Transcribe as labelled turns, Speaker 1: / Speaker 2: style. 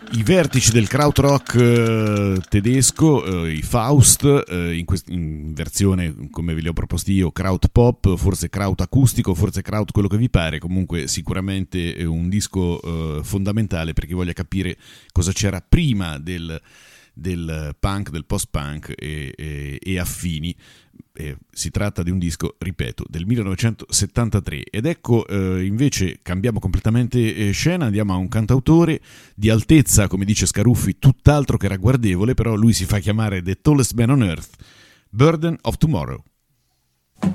Speaker 1: I vertici del krautrock tedesco, i Faust, in versione come ve li ho proposti io, kraut pop, forse kraut acustico, forse kraut quello che vi pare, comunque sicuramente un disco fondamentale per chi voglia capire cosa c'era prima del punk, del post-punk e affini. Si tratta di un disco, ripeto, del 1973 ed ecco invece cambiamo completamente scena, andiamo a un cantautore di altezza, come dice Scaruffi, tutt'altro che ragguardevole, però lui si fa chiamare The Tallest Man on Earth, Burden of Tomorrow.